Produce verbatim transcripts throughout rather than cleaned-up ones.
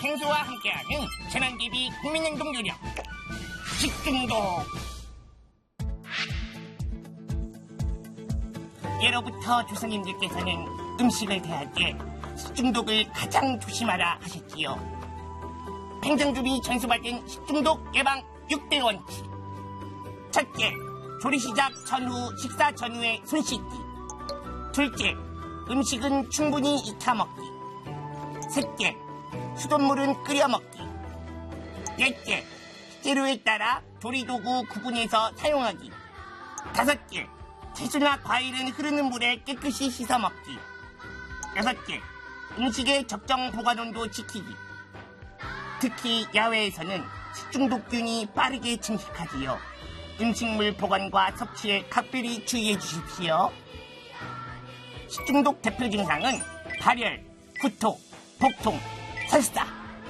생수와 함께하는 재난대비 국민행동 요령 식중독. 예로부터 조상님들께서는 음식을 대할 때 식중독을 가장 조심하라 하셨지요. 행정주비 전수받은 식중독 예방 육 대 원칙. 첫째, 조리 시작 전후, 식사 전후에 손 씻기. 둘째, 음식은 충분히 익혀 먹기. 셋째, 수돗물은 끓여 먹기. 넷째, 재료에 따라 조리도구 구분해서 사용하기. 다섯째, 채소나 과일은 흐르는 물에 깨끗이 씻어 먹기. 여섯째, 음식의 적정 보관온도 지키기. 특히 야외에서는 식중독균이 빠르게 침식하지요. 음식물 보관과 섭취에 각별히 주의해 주십시오. 식중독 대표 증상은 발열, 구토, 복통, 설사.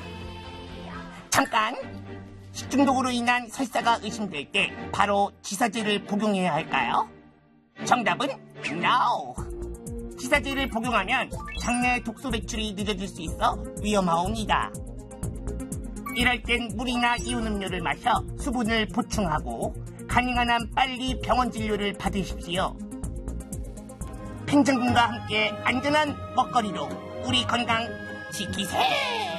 잠깐! 식중독으로 인한 설사가 의심될 때 바로 지사제를 복용해야 할까요? 정답은 NO! 지사제를 복용하면 장내 독소 배출이 늦어질 수 있어 위험하옵니다. 이럴 땐 물이나 이온 음료를 마셔 수분을 보충하고 가능한 한 빨리 병원 진료를 받으십시오. 행정군과 함께 안전한 먹거리로 우리 건강 지키세!